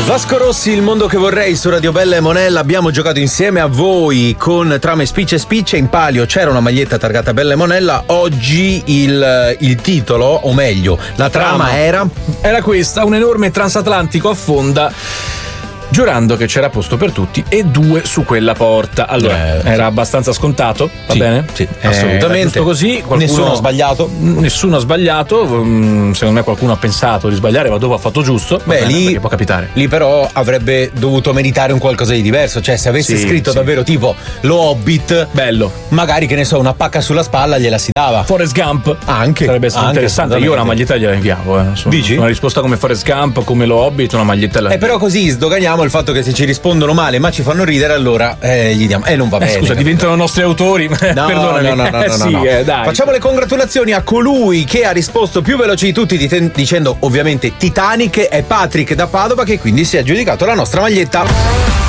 Vasco Rossi, Il mondo che vorrei su Radio Bella e Monella. Abbiamo giocato insieme a voi con trame spicce e spicce. In palio c'era una maglietta targata Bella e Monella. Oggi il titolo, o meglio, la trama era questa: un enorme transatlantico affonda, giurando che c'era posto per tutti e due su quella porta. Allora, era abbastanza scontato, va bene? Sì, assolutamente. Così, Nessuno ha sbagliato. Nessuno ha sbagliato. Secondo me qualcuno ha pensato di sbagliare, ma dopo ha fatto giusto. Beh, lì può capitare. Lì però avrebbe dovuto meritare un qualcosa di diverso. Cioè, se avesse scritto davvero tipo Lo Hobbit, bello, magari, che ne so, una pacca sulla spalla gliela si dava. Forrest Gump anche sarebbe stato interessante. Io una maglietta gliela inviavo. Dici? Una risposta come Forrest Gump, come Lo Hobbit, una maglietta la però così sdoganiamo il fatto che se ci rispondono male ma ci fanno ridere, allora gli diamo. Non va bene. Scusa, diventano nostri autori. No, perdonami. No. Dai. Facciamo le congratulazioni a colui che ha risposto più veloce di tutti, dicendo ovviamente Titanic. È Patrick da Padova, che quindi si è aggiudicato la nostra maglietta.